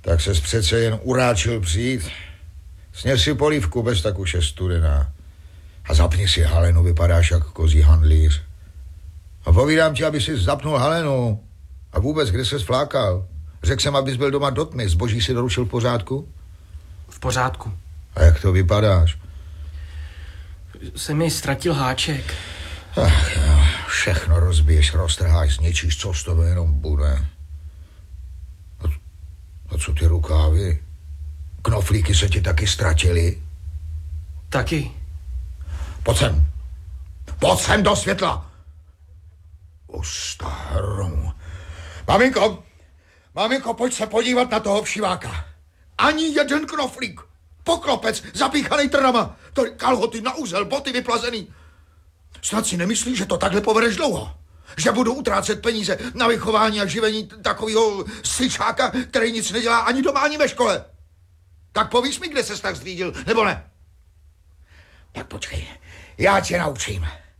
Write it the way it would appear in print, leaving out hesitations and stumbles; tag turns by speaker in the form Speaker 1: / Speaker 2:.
Speaker 1: Tak ses přece jen uráčil přijít. Sněz si polívku, bez tak už je studená. A zapni si halenu, vypadáš jak kozí handlíř. A povídám ti, aby si zapnul halenu. A vůbec, kde ses flákal? Řekl jsem, abys byl doma do tmy. Zboží si doručil v pořádku?
Speaker 2: V pořádku.
Speaker 1: A jak to vypadáš?
Speaker 2: Se mi ztratil háček.
Speaker 1: Ach jo, všechno rozbiješ, roztrháš, zničíš, co z toho jenom bude. A co ty rukávy? Knoflíky se ti taky ztratily?
Speaker 2: Taky.
Speaker 1: Pojď sem. Pojď sem do světla. O starom. Maminko, pojď se podívat na toho všiváka. Ani jeden knoflík. Poklopec, zapíchanej trnama. To kalhoty na úzel, boty vyplazený. Snad si nemyslíš, že to takhle povedeš dlouho? Že budu utrácet peníze na vychování a živení takového syčáka, který nic nedělá ani doma, ani ve škole. Tak povíš mi, kde ses tak zřídil, nebo ne? Tak počkej, já tě naučím.